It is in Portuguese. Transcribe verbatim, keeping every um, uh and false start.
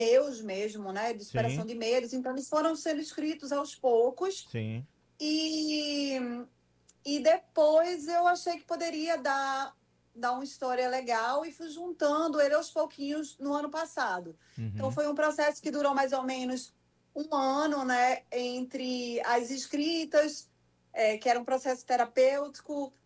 meus mesmo, né, de superação Sim, de medos, então eles foram sendo escritos aos poucos, sim. e, e depois eu achei que poderia dar, dar uma história legal e fui juntando ele aos pouquinhos no ano passado. Então Uhum. foi um processo que durou mais ou menos um ano, né, entre as escritas, é, que era um processo terapêutico,